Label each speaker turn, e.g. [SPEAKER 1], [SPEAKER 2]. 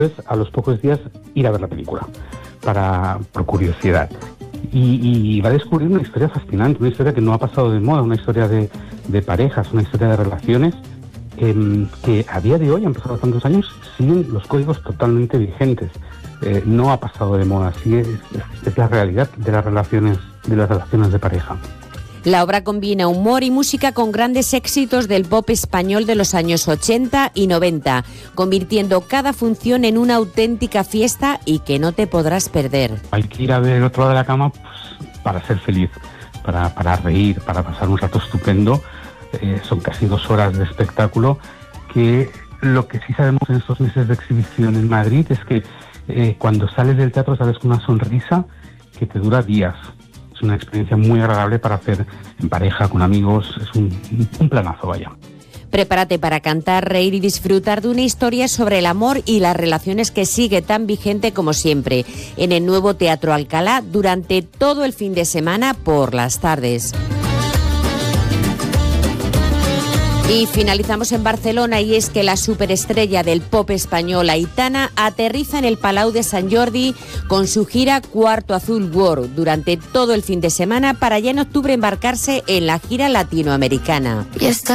[SPEAKER 1] a los pocos días ir a ver la película, por curiosidad. Y va a descubrir una historia fascinante, una historia que no ha pasado de moda, una historia de parejas, una historia de relaciones que a día de hoy, han pasado tantos años, siguen los códigos totalmente vigentes. No ha pasado de moda, sí es la realidad de las relaciones de pareja.
[SPEAKER 2] La obra combina humor y música con grandes éxitos del pop español de los años 80 y 90, convirtiendo cada función en una auténtica fiesta y que no te podrás perder.
[SPEAKER 1] Hay que ir a ver El otro lado de la cama pues, para ser feliz, para reír, para pasar un rato estupendo. Son casi 2 horas de espectáculo que lo que sí sabemos en estos meses de exhibición en Madrid es que cuando sales del teatro sales con una sonrisa que te dura días. Es una experiencia muy agradable para hacer en pareja, con amigos, es un planazo, vaya.
[SPEAKER 2] Prepárate para cantar, reír y disfrutar de una historia sobre el amor y las relaciones que sigue tan vigente como siempre en el nuevo Teatro Alcalá durante todo el fin de semana por las tardes. Y finalizamos en Barcelona, y es que la superestrella del pop español Aitana aterriza en el Palau de Sant Jordi con su gira Cuarto Azul World durante todo el fin de semana para ya en octubre embarcarse en la gira latinoamericana.